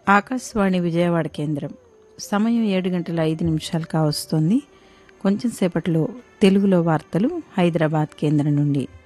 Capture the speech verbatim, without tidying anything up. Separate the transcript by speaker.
Speaker 1: ఆకాశవాణి విజయవాడ కేంద్రం. సమయం ఏడు గంటల ఐదు నిమిషాలు కావస్తోంది. కొంచెం సేపట్లో తెలుగులో వార్తలు హైదరాబాద్ కేంద్రం నుండి.